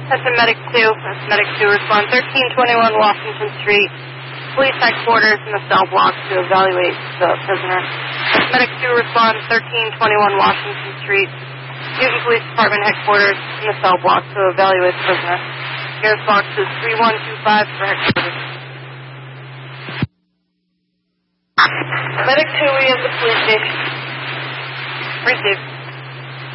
That's a Medic 2. That's Medic 2. Respond 1321 Washington Street. Police headquarters in the cell block to evaluate the prisoner. That's Medic 2. Respond 1321 Washington Street. Newton Police Department headquarters in the cell block to evaluate the prisoner. Nearest box is 3125 for headquarters. Medic 2, we have the police station. Receive.